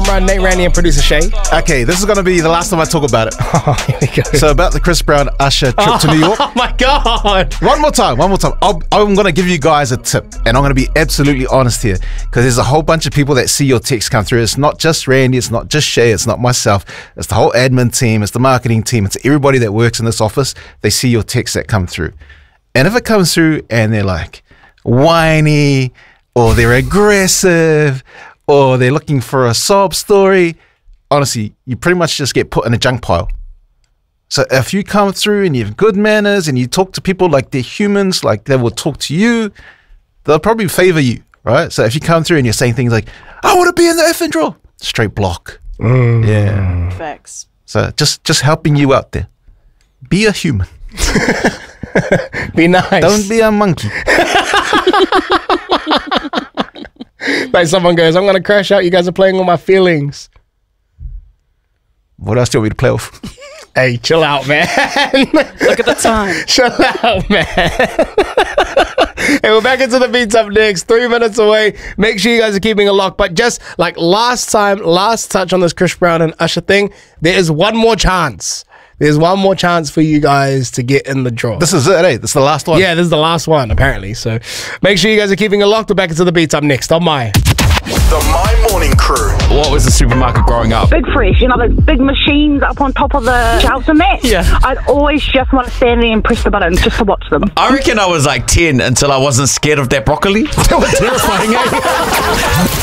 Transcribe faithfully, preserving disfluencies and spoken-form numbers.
Brown, Nate Randy, and producer Shay. Okay, this is going to be the last time I talk about it. Oh, here we go. So about the Chris Brown Usher trip to New York. Oh my God. One more time, one more time. I'll, I'm going to give you guys a tip, and I'm going to be absolutely honest here, because there's a whole bunch of people that see your text come through. It's not just Randy, it's not just Shay, it's not myself. It's the whole admin team, it's the marketing team, it's everybody that works in this office. They see your text that come through. And if it comes through and they're like whiny, or they're aggressive, or they're looking for a sob story, honestly, you pretty much just get put in a junk pile. So if you come through and you have good manners and you talk to people like they're humans, like they will talk to you, they'll probably favor you, right? So if you come through and you're saying things like, I want to be in the effing draw, straight block. Mm. Yeah. Facts. So just, just helping you out there. Be a human. Be nice. Don't be a monkey. Like someone goes, I'm going to crash out. You guys are playing on my feelings. What else do you want me to play off? Hey, chill out, man. Look at the time. Chill out, man. Hey, we're back into the beats up next. Three minutes away. Make sure you guys are keeping a lock. But just like last time, last touch on this Chris Brown and Usher thing, there is one more chance. There's one more chance for you guys to get in the draw. This is it, eh? This is the last one. Yeah, this is the last one, apparently. So make sure you guys are keeping it locked. We're back into the beats up next on My. The My Morning Crew. What was the supermarket growing up? Big Fresh, you know, those big machines up on top of the shelves and that. Yeah. I'd always just want to stand there and press the button just to watch them. I reckon I was like ten until I wasn't scared of that broccoli. That was terrifying, eh?